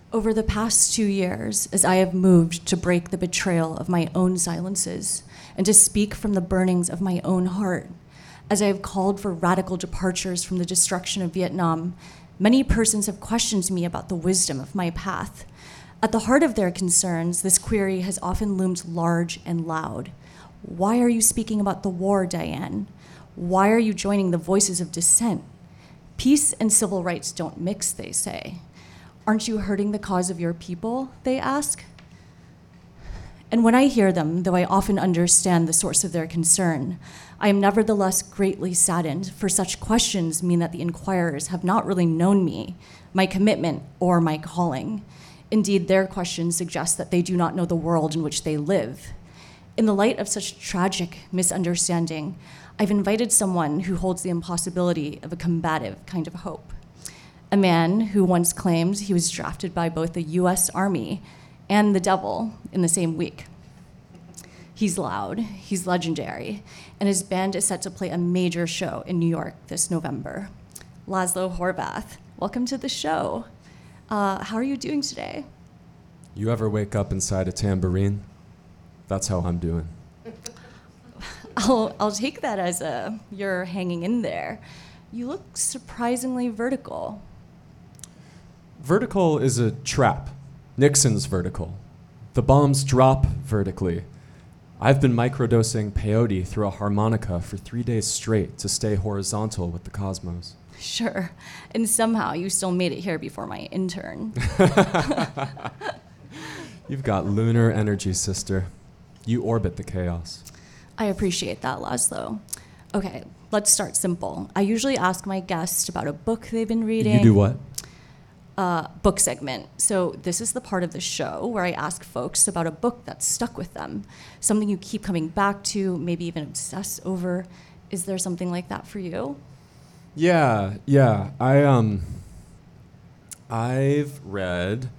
Over the past 2 years, as I have moved to break the betrayal of my own silences and to speak from the burnings of my own heart, as I have called for radical departures from the destruction of Vietnam, many persons have questioned me about the wisdom of my path. At the heart of their concerns, this query has often loomed large and loud. Why are you speaking about the war, Diane? Why are you joining the voices of dissent? Peace and civil rights don't mix, they say. Aren't you hurting the cause of your people, they ask? And when I hear them, though I often understand the source of their concern, I am nevertheless greatly saddened, for such questions mean that the inquirers have not really known me, my commitment, or my calling. Indeed, their questions suggest that they do not know the world in which they live. In the light of such tragic misunderstanding, I've invited someone who holds the impossibility of a combative kind of hope. A man who once claimed he was drafted by both the US Army and the devil in the same week. He's loud, he's legendary, and his band is set to play a major show in New York this November. Laszlo Horvath, welcome to the show. How are you doing today? You ever wake up inside a tambourine? That's how I'm doing. I'll take that as you're hanging in there. You look surprisingly vertical. Vertical is a trap. Nixon's vertical. The bombs drop vertically. I've been microdosing peyote through a harmonica for 3 days straight to stay horizontal with the cosmos. Sure. And somehow you still made it here before my intern. You've got lunar energy, sister. You orbit the chaos. I appreciate that, Laszlo. Okay, let's start simple. I usually ask my guests about a book they've been reading. You do what? Book segment. So this is the part of the show where I ask folks about a book that's stuck with them, something you keep coming back to, maybe even obsess over. Is there something like that for you? Yeah. I've read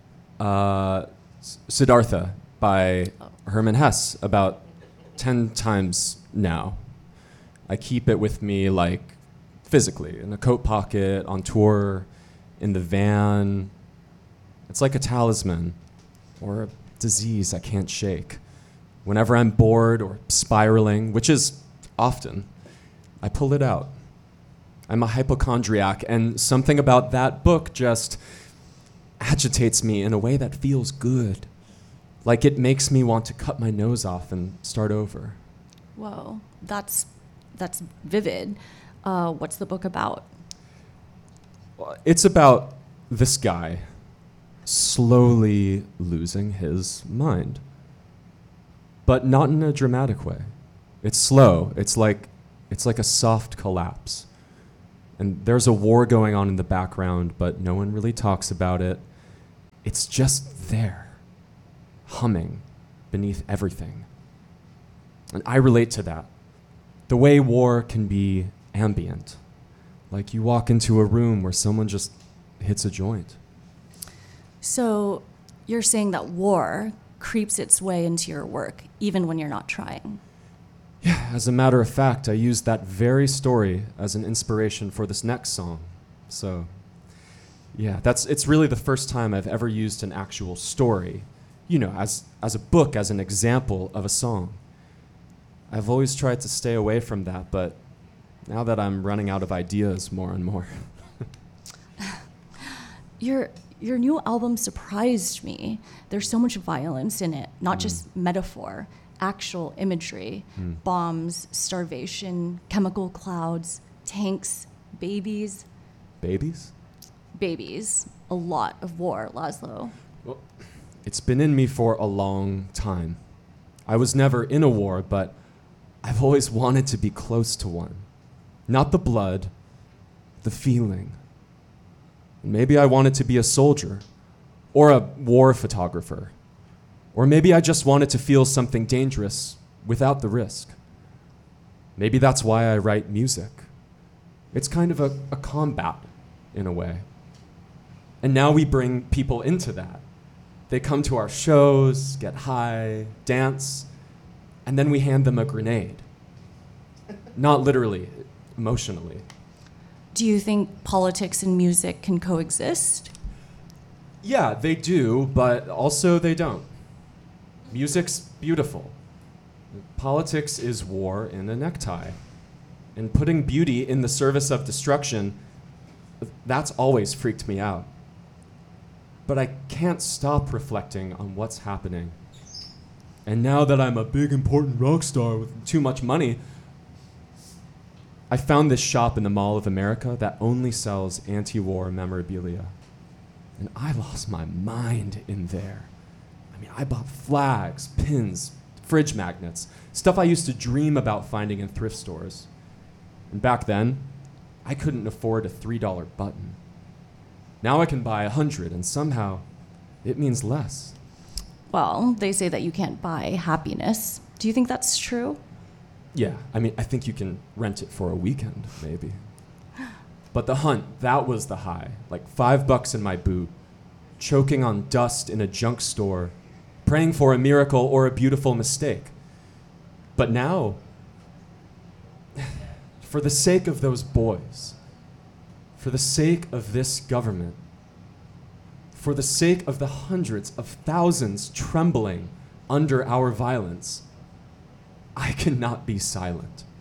Siddhartha by Hermann Hesse about 10 times now. I keep it with me, like, physically, in a coat pocket, on tour, in the van. It's like a talisman or a disease I can't shake. Whenever I'm bored or spiraling, which is often, I pull it out. I'm a hypochondriac, and something about that book just agitates me in a way that feels good. Like it makes me want to cut my nose off and start over. Whoa, that's vivid. What's the book about? It's about this guy slowly losing his mind, but not in a dramatic way. It's slow. It's like a soft collapse. And there's a war going on in the background, but no one really talks about it. It's just there, humming beneath everything. And I relate to that. The way war can be ambient. Like you walk into a room where someone just hits a joint. So you're saying that war creeps its way into your work, even when you're not trying. Yeah, as a matter of fact, I used that very story as an inspiration for this next song. So, yeah, it's really the first time I've ever used an actual story, as a book, as an example of a song. I've always tried to stay away from that, but now that I'm running out of ideas more and more. Your new album surprised me. There's so much violence in it, not just metaphor, actual imagery, bombs, starvation, chemical clouds, tanks, babies. Babies? Babies. A lot of war, Laszlo. Well, it's been in me for a long time. I was never in a war, but I've always wanted to be close to one. Not the blood, the feeling. Maybe I wanted to be a soldier, or a war photographer, or maybe I just wanted to feel something dangerous without the risk. Maybe that's why I write music. It's kind of a combat, in a way. And now we bring people into that. They come to our shows, get high, dance, and then we hand them a grenade. Not literally, emotionally. Do you think politics and music can coexist? Yeah, they do, but also they don't. Music's beautiful. Politics is war in a necktie. And putting beauty in the service of destruction, that's always freaked me out. But I can't stop reflecting on what's happening. And now that I'm a big, important rock star with too much money, I found this shop in the Mall of America that only sells anti-war memorabilia. And I lost my mind in there. I mean, I bought flags, pins, fridge magnets, stuff I used to dream about finding in thrift stores. And back then, I couldn't afford a $3 button. Now I can buy 100, and somehow it means less. Well, they say that you can't buy happiness. Do you think that's true? Yeah, I mean, I think you can rent it for a weekend, maybe. But the hunt, that was the high. Like $5 in my boot, choking on dust in a junk store, praying for a miracle or a beautiful mistake. But now, for the sake of those boys, for the sake of this government, for the sake of the hundreds of thousands trembling under our violence, I cannot be silent.